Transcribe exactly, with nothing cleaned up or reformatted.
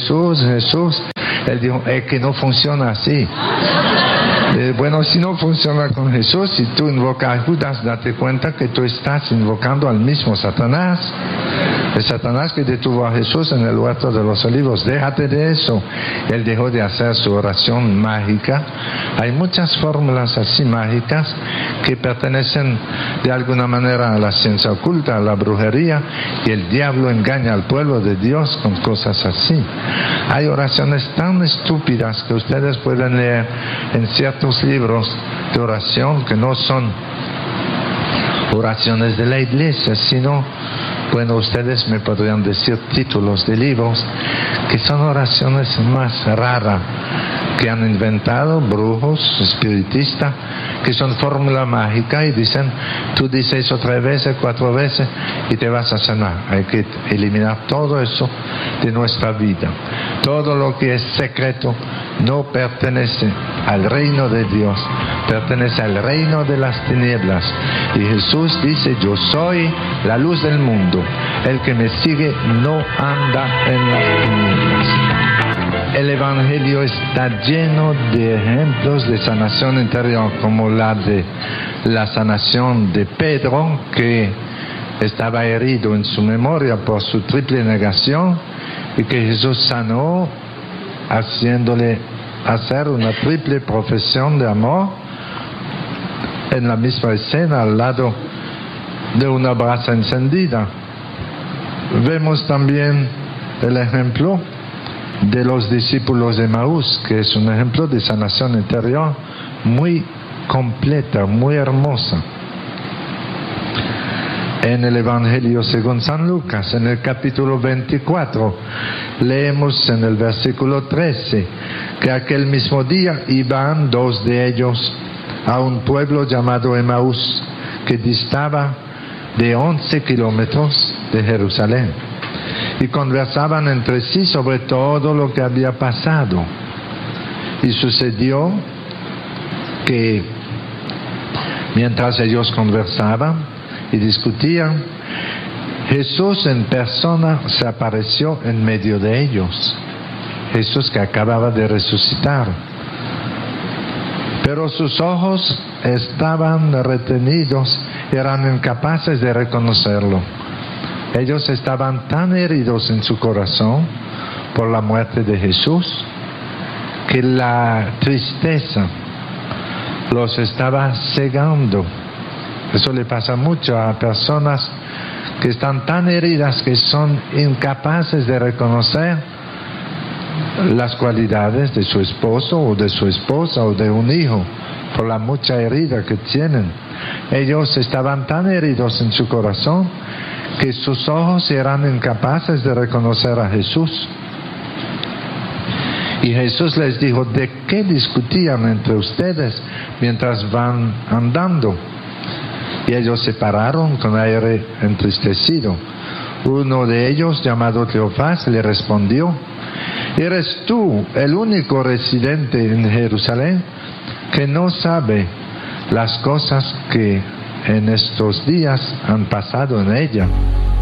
Jesús, Jesús. Él dijo, es que no funciona así. Eh, bueno, si no funciona con Jesús, si tú invocas a Judas, date cuenta que tú estás invocando al mismo Satanás. El Satanás que detuvo a Jesús en el huerto de los olivos. Déjate de eso. Él dejó de hacer su oración mágica. Hay muchas fórmulas así mágicas que pertenecen de alguna manera a la ciencia oculta, a la brujería, y el diablo engaña al pueblo de Dios con cosas así. Hay oraciones tan estúpidas que ustedes pueden leer en ciertos libros de oración que no son oraciones de la iglesia, sino, bueno, ustedes me podrían decir títulos de libros que son oraciones más raras que han inventado brujos, espiritistas, que son fórmula mágica y dicen, tú dices eso tres veces, cuatro veces y te vas a sanar. Hay que eliminar todo eso de nuestra vida. Todo lo que es secreto no pertenece al reino de Dios, pertenece al reino de las tinieblas. Y Jesús dice, yo soy la luz del mundo. El que me sigue no anda en las tinieblas. El Evangelio está lleno de ejemplos de sanación interior, como la de la sanación de Pedro, que estaba herido en su memoria por su triple negación, y que Jesús sanó haciéndole hacer una triple profesión de amor en la misma escena, al lado de una brasa encendida. Vemos también el ejemplo de los discípulos de Maús, que es un ejemplo de sanación interior muy completa, muy hermosa. En el Evangelio según San Lucas, en el capítulo veinticuatro, leemos en el versículo trece, que aquel mismo día iban dos de ellos a un pueblo llamado Emaús, que distaba de once kilómetros de Jerusalén, y conversaban entre sí sobre todo lo que había pasado. Y sucedió que mientras ellos conversaban y discutían, Jesús en persona se apareció en medio de ellos. Jesús que acababa de resucitar. Pero sus ojos estaban retenidos, eran incapaces de reconocerlo. Ellos estaban tan heridos en su corazón por la muerte de Jesús que la tristeza los estaba cegando. Eso le pasa mucho a personas que están tan heridas que son incapaces de reconocer las cualidades de su esposo o de su esposa o de un hijo por la mucha herida que tienen. Ellos estaban tan heridos en su corazón que sus ojos eran incapaces de reconocer a Jesús. Y Jesús les dijo, ¿de qué discutían entre ustedes mientras van andando? Y ellos se pararon con aire entristecido. Uno de ellos, llamado Cleofás, le respondió, ¿eres tú el único residente en Jerusalén que no sabe las cosas que en estos días han pasado en ella?